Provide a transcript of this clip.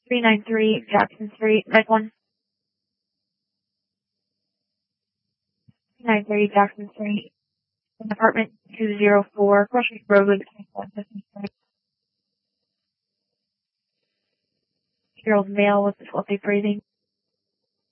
393 Jackson Street, Red 1. 393 Jackson Street, apartment 204, Grocery Road, year-old male with difficulty breathing.